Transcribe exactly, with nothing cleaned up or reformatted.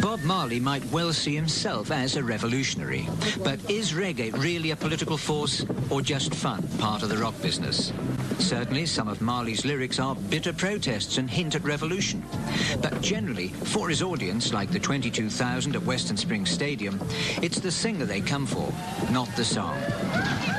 Bob Marley might well see himself as a revolutionary. But is reggae really a political force or just fun, part of the rock business? Certainly, some of Marley's lyrics are bitter protests and hint at revolution. But generally, for his audience, like the twenty-two thousand at Western Springs Stadium, it's the singer they come for, not the song.